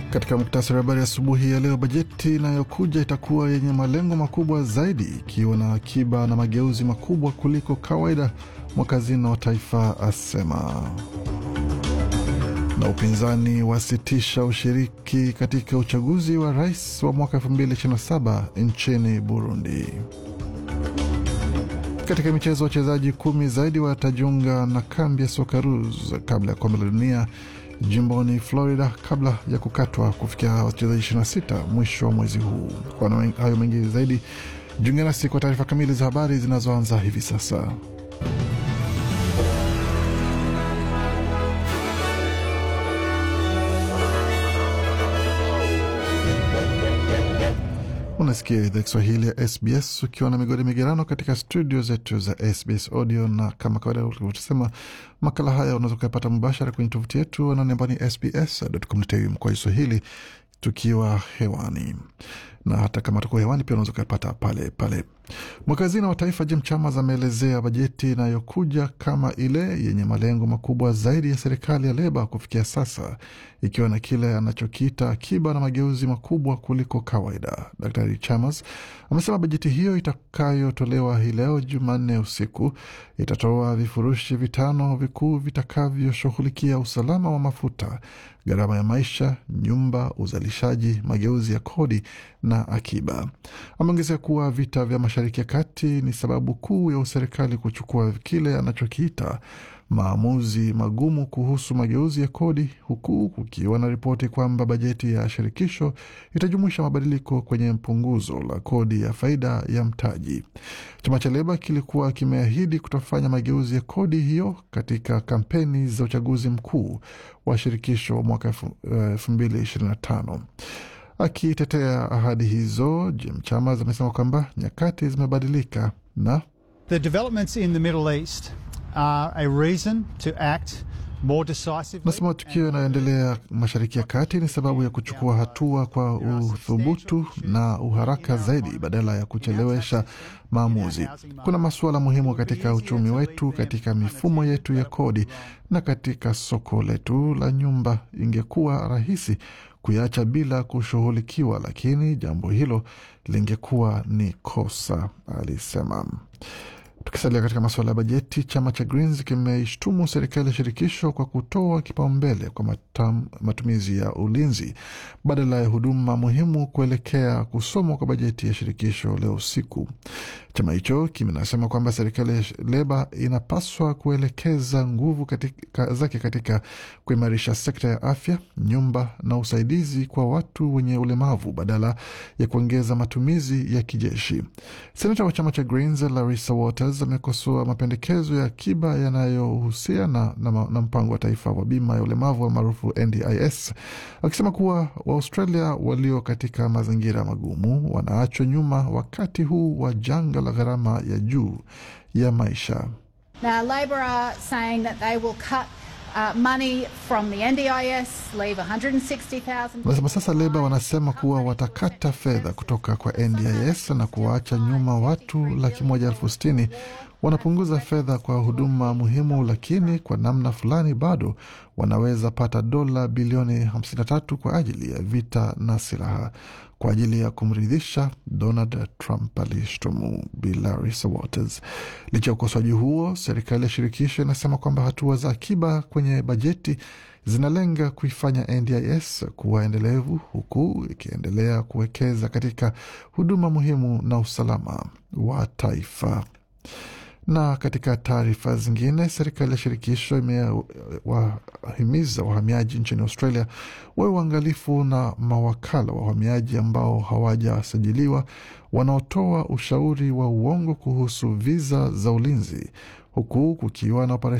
Katika muktasari wa habari asubuhi ya leo, bajeti inayokuja itakuwa yenye malengo makubwa zaidi, ikiwa na akiba na mageuzi makubwa kuliko kawaida, mwakazina wa taifa asema. Na upinzani wasitisha ushiriki katika uchaguzi wa rais wa mwaka 2027 nchini Burundi. Katika michezo, wachezaji 10 zaidi watajiunga na kambi ya Socceroos kabla ya kombe la dunia jimboni Florida, kabla ya kukatwa kufikia wachezaji 26 mwisho wa mwezi huu. Kwa hayo mengi zaidi, jiunge nasi kwa taarifa kamili za habari zinazoanza hivi sasa. Unasikia idhaa Kiswahili ya SBS ukiwa na migodi migerano katika studio zetu za SBS Audio, na kama kawaida ulivyosema, makala haya unaweza kupata mubashara kwenye tovuti yetu ananembani sbs.com.au/Swahili tukiwa hewani, na hata kama tuko hewani pia unaweza kupata pale. Mwakazina wa taifa Jim Chalmers ameelezea bajeti inayokuja kama ile yenye malengo makubwa zaidi ya serikali ya Leba kufikia sasa, ikiwa na kile anachokiita akiba na mageuzi makubwa kuliko kawaida. Dr. Chalmers amesema bajeti hiyo itakayotolewa hii leo Jumanne usiku itatoa vifurushi 5 vikuu vitakavyoshughulikia usalama wa mafuta, gharama ya maisha, nyumba, uzalishaji, mageuzi ya kodi na akiba. Ameongezea kuwa vita vya Mashariki ya Kati ni sababu kuu ya serikali kuchukua kile anachokiita maamuzi magumu kuhusu mageuzi ya kodi, huku kukiwa na ripoti kwamba bajeti ya shirikisho itajumuisha mabadiliko kwenye mpunguzo la kodi ya faida ya mtaji. Chama cha Leba kilikuwa kimeahidi kutofanya mageuzi ya kodi hiyo katika kampeni za uchaguzi mkuu wa shirikisho mwaka 2025. Akitetea ahadi hizo, Jim Chalmers amesema kwamba nyakati zimebadilika na the developments in the Middle East are a reason to act more decisively. Nasema tukio yanayoendelea Mashariki ya Kati ni sababu ya kuchukua hatua kwa uthubutu na uharaka zaidi badala ya kuchelewesha maamuzi. Kuna masuala muhimu katika uchumi wetu, katika mifumo yetu ya kodi na katika soko letu la nyumba. Ingekuwa rahisi kuiacha bila kushughulikiwa, lakini jambo hilo lingekuwa ni kosa, alisema. Tukisalia katika masuala ya bajeti, chama cha Greens kimeishtumu serikali ya shirikisho kwa kutoa kipaumbele kwa matumizi ya ulinzi badala ya huduma muhimu kuelekea kusomwa kwa bajeti ya shirikisho leo usiku. Chama hicho kinasema kwamba serikali ya Leba inapaswa kuelekeza nguvu zake katika kuimarisha sekta ya afya, nyumba na usaidizi kwa watu wenye ulemavu badala ya kuongeza matumizi ya kijeshi. Senata wa chama cha Greens Larissa Waters amekosoa mapendekezo ya akiba yanayohusiana na mpango wa taifa wa bima ya ulemavu wa maarufu NDIS, akisema kuwa Waaustralia walio katika mazingira magumu wanaachwa nyuma wakati huu wa janga la gharama ya juu ya maisha. Now Labor are saying that they will cut money from the NDIS, leave 160,000. Sasa Leba wanasema kuwa watakata fedha kutoka kwa NDIS na kuwaacha nyuma watu 160,000. Wanapunguza fedha kwa huduma muhimu, lakini kwa namna fulani bado wanaweza pata dola bilioni 53 kwa ajili ya vita na silaha kwa ajili ya kumridhisha Donald Trump, alishtumu Larissa Waters. Licha ya ukosoaji huo, serikali ya shirikisho inasema kwamba hatua za akiba kwenye bajeti zinalenga kuifanya NDIS kuwa endelevu, huku ikiendelea kuwekeza katika huduma muhimu na usalama wa taifa. Na katika taarifa zingine, serikali ya shirikisho imewahimiza wahamiaji nchini Australia wawe waangalifu na mawakala wa wahamiaji ambao hawajasajiliwa wanaotoa ushauri wa uongo kuhusu visa za ulinzi, huku kukiwa na operesheni